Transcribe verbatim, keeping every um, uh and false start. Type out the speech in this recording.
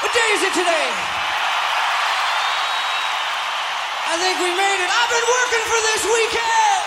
What day is it today? I think we made it. I've been working for this weekend.